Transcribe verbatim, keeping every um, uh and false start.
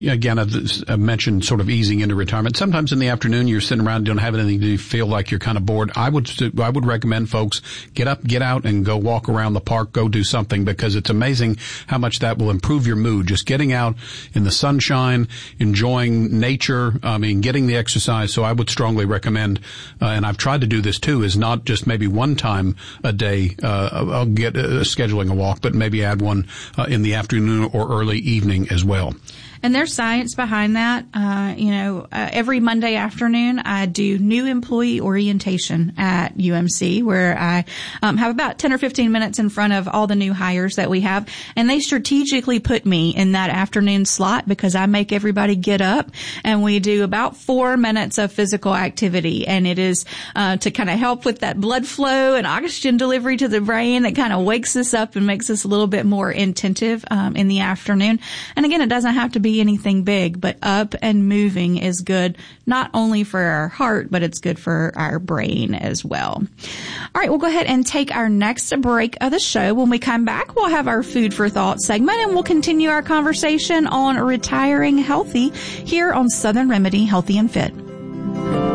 Yeah, again, I've, I've mentioned sort of easing into retirement. Sometimes in the afternoon, you're sitting around, don't have anything to do, feel like you're kind of bored. I would, I would recommend folks get up, get out and go walk around the park, go do something, because it's amazing how much that will improve your mood. Just getting out in the sunshine, enjoying nature, I mean, getting the exercise. So I would strongly recommend, uh, and I've tried to do this too, is not just maybe one time a day, uh, I'll get uh, scheduling a walk, but maybe add one uh, in the afternoon or early evening as well. And there's science behind that. Uh, you know, uh, every Monday afternoon, I do new employee orientation at U M C, where I um, have about ten or fifteen minutes in front of all the new hires that we have. And they strategically put me in that afternoon slot because I make everybody get up, and we do about four minutes of physical activity. And it is uh, to kind of help with that blood flow and oxygen delivery to the brain that kind of wakes us up and makes us a little bit more attentive um, in the afternoon. And again, it doesn't have to be anything big, but up and moving is good not only for our heart, but it's good for our brain as well. All right, we'll go ahead and take our next break of the show. When we come back, we'll have our Food for Thought segment, and we'll continue our conversation on retiring healthy here on Southern Remedy Healthy and Fit.